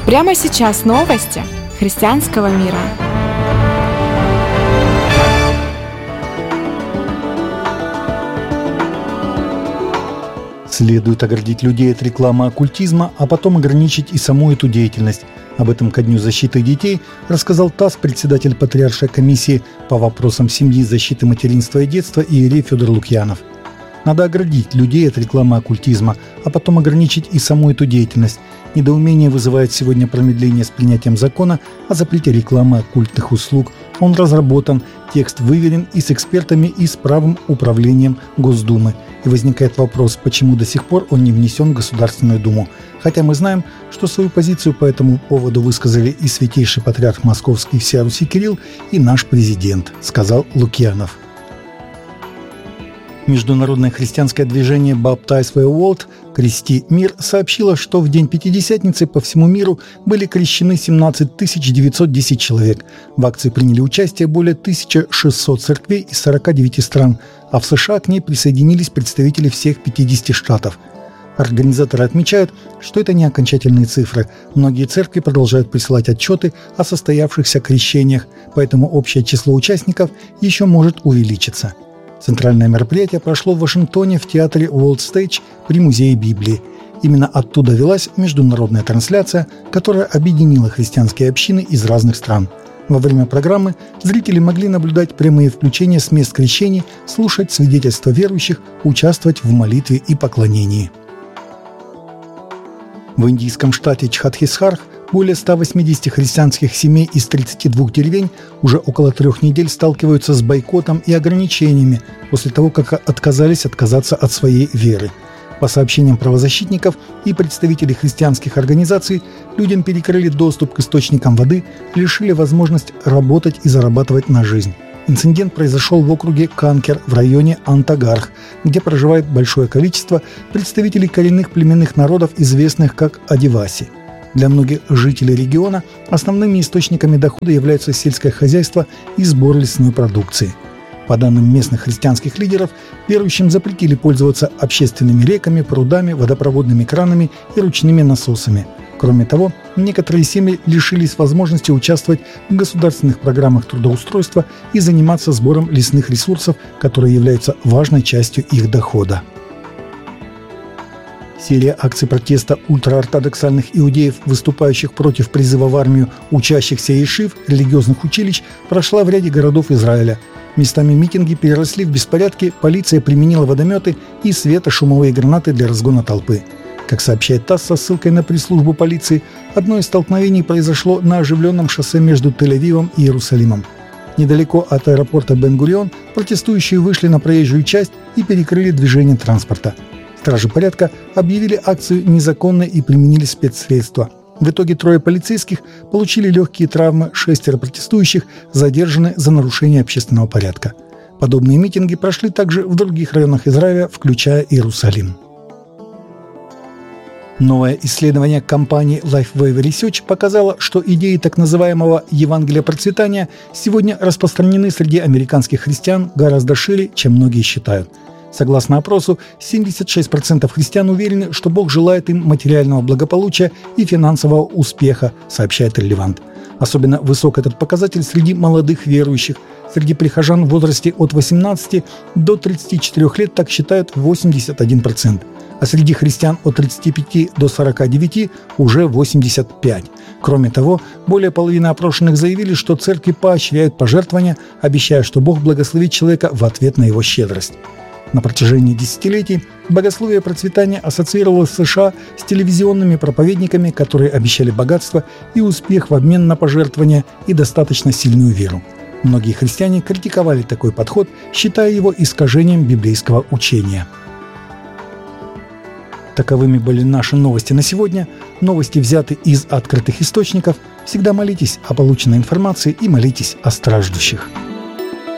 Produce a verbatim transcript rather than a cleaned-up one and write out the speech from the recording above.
Прямо сейчас новости христианского мира. Следует оградить людей от рекламы оккультизма, а потом ограничить и саму эту деятельность. Об этом ко Дню защиты детей рассказал ТАСС председатель Патриаршей комиссии по вопросам семьи, защиты материнства и детства иерей Федор Лукьянов. Надо оградить людей от рекламы оккультизма, а потом ограничить и саму эту деятельность. Недоумение вызывает сегодня промедление с принятием закона о запрете рекламы оккультных услуг. Он разработан, текст выверен и с экспертами, и с правым управлением Госдумы. И возникает вопрос, почему до сих пор он не внесен в Государственную Думу. Хотя мы знаем, что свою позицию по этому поводу высказали и святейший патриарх Московский всея Руси Кирилл, и наш президент, сказал Лукьянов. Международное христианское движение Baptize the World «Крести мир» сообщило, что в день Пятидесятницы по всему миру были крещены семнадцать тысяч девятьсот десять человек. В акции приняли участие более тысяча шестьсот церквей из сорока девяти стран, а в США к ней присоединились представители всех пятидесяти штатов. Организаторы отмечают, что это не окончательные цифры. Многие церкви продолжают присылать отчеты о состоявшихся крещениях, поэтому общее число участников еще может увеличиться. Центральное мероприятие прошло в Вашингтоне в театре World Stage при Музее Библии. Именно оттуда велась международная трансляция, которая объединила христианские общины из разных стран. Во время программы зрители могли наблюдать прямые включения с мест крещений, слушать свидетельства верующих, участвовать в молитве и поклонении. В индийском штате Чхатхисгарх более ста восьмидесяти христианских семей из тридцати двух деревень уже около трех недель сталкиваются с бойкотом и ограничениями после того, как отказались отказаться от своей веры. По сообщениям правозащитников и представителей христианских организаций, людям перекрыли доступ к источникам воды, лишили возможность работать и зарабатывать на жизнь. Инцидент произошел в округе Канкер в районе Антагарх, где проживает большое количество представителей коренных племенных народов, известных как адиваси. Для многих жителей региона основными источниками дохода являются сельское хозяйство и сбор лесной продукции. По данным местных христианских лидеров, верующим запретили пользоваться общественными реками, прудами, водопроводными кранами и ручными насосами. Кроме того, некоторые семьи лишились возможности участвовать в государственных программах трудоустройства и заниматься сбором лесных ресурсов, которые являются важной частью их дохода. Серия акций протеста ультраортодоксальных иудеев, выступающих против призыва в армию учащихся ешив, религиозных училищ, прошла в ряде городов Израиля. Местами митинги переросли в беспорядки, полиция применила водометы и светошумовые гранаты для разгона толпы. Как сообщает ТАСС со ссылкой на пресс-службу полиции, одно из столкновений произошло на оживленном шоссе между Тель-Авивом и Иерусалимом. Недалеко от аэропорта Бен-Гурион протестующие вышли на проезжую часть и перекрыли движение транспорта. Стражи порядка объявили акцию незаконной и применили спецсредства. В итоге трое полицейских получили легкие травмы, шестеро протестующих задержаны за нарушение общественного порядка. Подобные митинги прошли также в других районах Израиля, включая Иерусалим. Новое исследование компании Lifeway Research показало, что идеи так называемого «Евангелия процветания» сегодня распространены среди американских христиан гораздо шире, чем многие считают. Согласно опросу, семьдесят шесть процентов христиан уверены, что Бог желает им материального благополучия и финансового успеха, сообщает Релевант. Особенно высок этот показатель среди молодых верующих. Среди прихожан в возрасте от восемнадцати до тридцати четырёх лет так считают восемьдесят один процент. А среди христиан от тридцати пяти до сорока девяти уже восемьдесят пять процентов. Кроме того, более половины опрошенных заявили, что церкви поощряют пожертвования, обещая, что Бог благословит человека в ответ на его щедрость. На протяжении десятилетий богословие процветания ассоциировалось в США с телевизионными проповедниками, которые обещали богатство и успех в обмен на пожертвования и достаточно сильную веру. Многие христиане критиковали такой подход, считая его искажением библейского учения. Таковыми были наши новости на сегодня. Новости взяты из открытых источников. Всегда молитесь о полученной информации и молитесь о страждущих.